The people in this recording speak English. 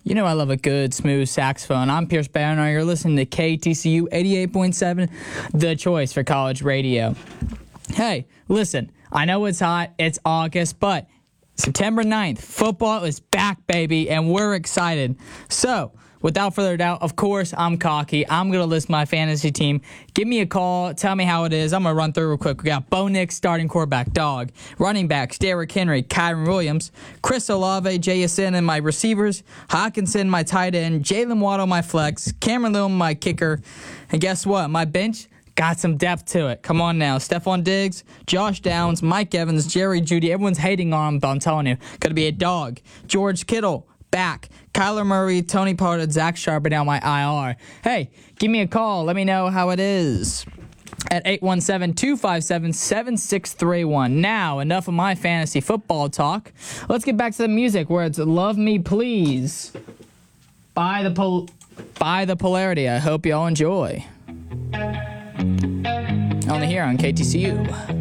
You know I love a good, smooth saxophone. I'm Pierce Barnard. You're listening to KTCU 88.7, the choice for college radio. Hey, listen, I know it's hot, it's August, but September 9th, football is back, baby, and we're excited. So, without further doubt, of course, I'm cocky. I'm going to list my fantasy team. Give me a call. Tell me how it is. I'm going to run through real quick. We got Bo Nix, starting quarterback, Dog. Running backs, Derrick Henry, Kyron Williams, Chris Olave, Jason, and my receivers, Hawkinson, my tight end, Jalen Waddle, my flex, Cameron Little, my kicker. And guess what? My bench got some depth to it. Come on now. Stephon Diggs, Josh Downs, Mike Evans, Jerry Jeudy. Everyone's hating on him, but I'm telling you, going to be a dog. George Kittle, back. Kyler Murray, Tony Pollard, Zach Charbonnet, my IR. Hey, give me a call. Let me know how it is at 817-257-7631. Now, enough of my fantasy football talk. Let's get back to the music where it's Love Me Please by the Polarity. I hope y'all enjoy. Only here on KTCU.